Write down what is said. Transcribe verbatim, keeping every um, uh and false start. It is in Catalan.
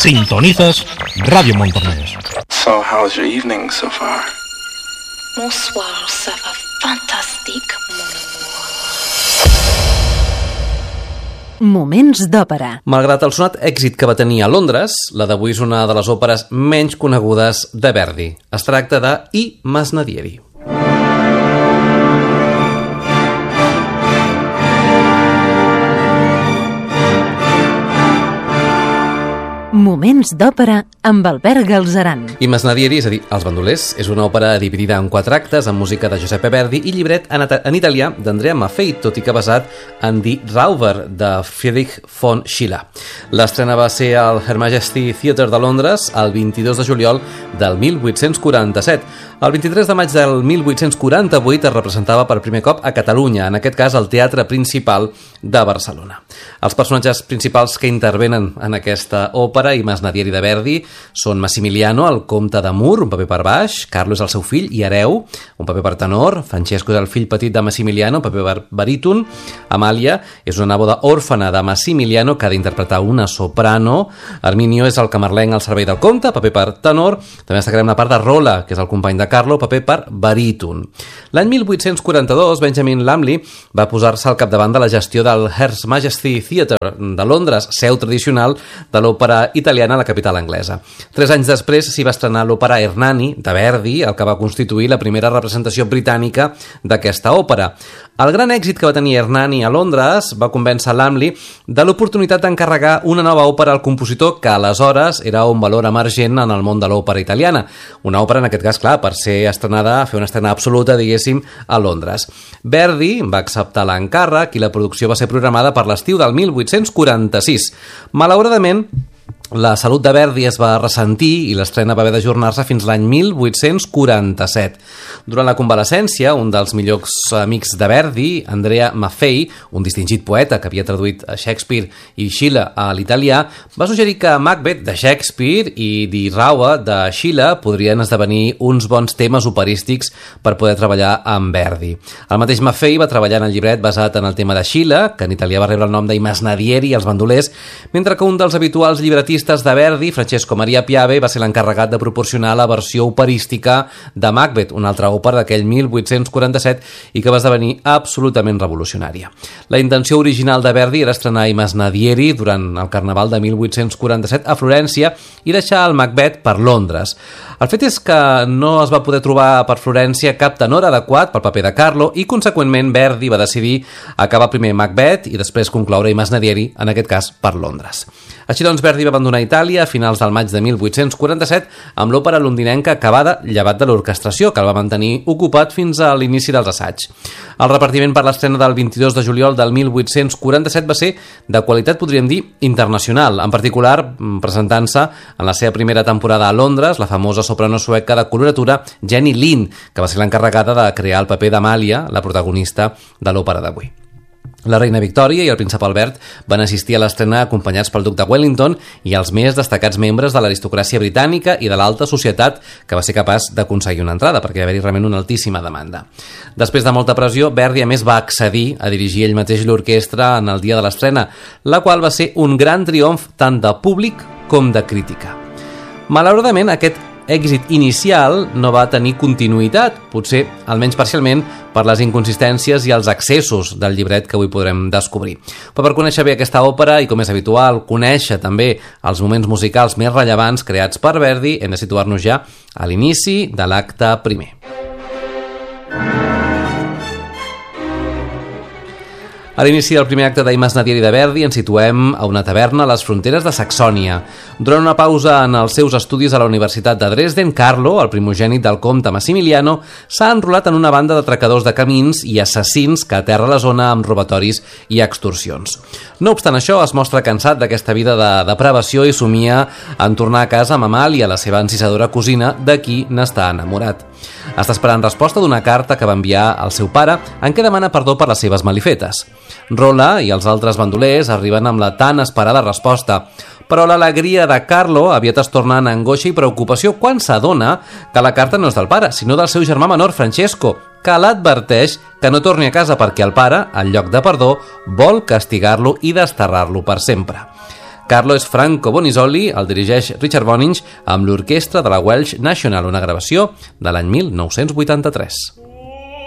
Sintonizas Radio Montornès. So, how's your evening so far? Bonsoir, ça va fantastique, Moments d'òpera. Malgrat el sonat èxit que va tenir a Londres, la d'avui és una de les òperes menys conegudes de Verdi. Es tracta de I Masnadieri. Moments d'òpera amb Albert Galzeran. I Masnadieri, és a dir, Els bandolers, és una òpera dividida en quatre actes amb música de Giuseppe Verdi i llibret en, en italià d'Andrea Maffei, tot i que basat en Die Räuber de Friedrich von Schiller. L'estrena va ser al Her Majesty Theatre de Londres el vint-i-dos de juliol del mil vuit-cents quaranta-set. El vint-i-tres de maig del mil vuit-cents quaranta-vuit es representava per primer cop a Catalunya, en aquest cas al Teatre Principal de Barcelona. Els personatges principals que intervenen en aquesta òpera i Masnadieri de Verdi són Massimiliano, el comte de Mur, un paper per baix, Carlo és el seu fill i hereu, un paper per tenor, Francesco és el fill petit de Massimiliano, un paper per baríton, Amàlia és una neboda òrfana de Massimiliano que ha d'interpretar una soprano, Arminio és el camarlenc al servei del comte, paper per tenor, també destacarem la part de Rola, que és el company de Carlo, paper per baríton. L'any mil vuit-cents quaranta-dos, Benjamin Lumley va posar-se al capdavant de la gestió del Her Majesty Theatre de Londres, seu tradicional de l'òpera italiana a la capital anglesa. Tres anys després s'hi va estrenar l'òpera Hernani, de Verdi, el que va constituir la primera representació britànica d'aquesta òpera. El gran èxit que va tenir Hernani a Londres va convèncer Lumley de l'oportunitat d'encarregar una nova òpera al compositor que aleshores era un valor emergent en el món de l'òpera italiana. Una òpera, en aquest cas, clar, per ser estrenada, fer una estrena absoluta, diguéssim, a Londres. Verdi va acceptar l'encàrrec i la producció va ser programada per l'estiu del mil vuit-cents quaranta-sis. Malauradament, la salut de Verdi es va ressentir i l'estrena va haver d'ajornar-se fins l'any mil vuit-cents quaranta-set. Durant la convalescència, un dels millors amics de Verdi, Andrea Maffei, un distingit poeta que havia traduït a Shakespeare i Schiller a l'italià, va suggerir que Macbeth de Shakespeare i Die Räuber de Schiller podrien esdevenir uns bons temes operístics per poder treballar amb Verdi. El mateix Maffei va treballar en el llibret basat en el tema de Schiller, que en italià va rebre el nom de I Masnadieri i els bandolers, mentre que un dels habituals llibretistes de Verdi, Francesco Maria Piave, va ser l'encarregat de proporcionar la versió operística de Macbeth, una altra òpera d'aquell mil vuit-cents quaranta-set i que va esdevenir absolutament revolucionària. La intenció original de Verdi era estrenar I Masnadieri durant el Carnaval de mil vuit-cents quaranta-set a Florència i deixar el Macbeth per Londres. El fet és que no es va poder trobar per Florència cap tenor adequat pel paper de Carlo i, conseqüentment, Verdi va decidir acabar primer Macbeth i després concloure I Masnadieri, en aquest cas per Londres. Així doncs, Verdi va abandonar Itàlia a finals del maig de mil vuit-cents quaranta-set amb l'òpera londinenca acabada, llevat de l'orquestració, que el va mantenir ocupat fins a l'inici dels assaigs. El repartiment per l'estrena del vint-i-dos de juliol del mil vuit-cents quaranta-set va ser de qualitat, podríem dir, internacional, en particular presentant-se en la seva primera temporada a Londres la famosa soprano sueca de coloratura Jenny Lind, que va ser l'encarregada de crear el paper d'Amàlia, la protagonista de l'òpera d'avui. La reina Victòria i el príncep Albert van assistir a l'estrena acompanyats pel duc de Wellington i els més destacats membres de l'aristocràcia britànica i de l'alta societat que va ser capaç d'aconseguir una entrada, perquè va haver-hi realment una altíssima demanda. Després de molta pressió, Verdi a més va accedir a dirigir ell mateix l'orquestra en el dia de l'estrena, la qual va ser un gran triomf tant de públic com de crítica. Malauradament, aquest èxit inicial no va tenir continuïtat, potser almenys parcialment per les inconsistències i els excessos del llibret que avui podrem descobrir. Però per conèixer bé aquesta òpera i, com és habitual, conèixer també els moments musicals més rellevants creats per Verdi, hem de situar-nos ja a l'inici de l'acte primer. A l'inici del primer acte d'I Masnadieri de Verdi ens situem a una taverna a les fronteres de Saxònia. Durant una pausa en els seus estudis a la Universitat de Dresden, Carlo, el primogènit del comte Massimiliano, s'ha enrolat en una banda d'atracadors de camins i assassins que aterra la zona amb robatoris i extorsions. No obstant això, es mostra cansat d'aquesta vida de depravació i somia en tornar a casa amb Amàlia, la seva encisadora cosina, de qui n'està enamorat. Està esperant resposta d'una carta que va enviar al seu pare en què demana perdó per les seves malifetes. Rola i els altres bandolers arriben amb la tan esperada resposta, però l'alegria de Carlo aviat es torna en angoixa i preocupació quan s'adona que la carta no és del pare, sinó del seu germà menor Francesco, que l'adverteix que no torni a casa perquè el pare, en lloc de perdó, vol castigar-lo i desterrar-lo per sempre. Carlos Franco Bonisoli el dirigeix Richard Bonynge amb l'orquestra de la Welsh National, una gravació de l'any mil nou-cents vuitanta-tres.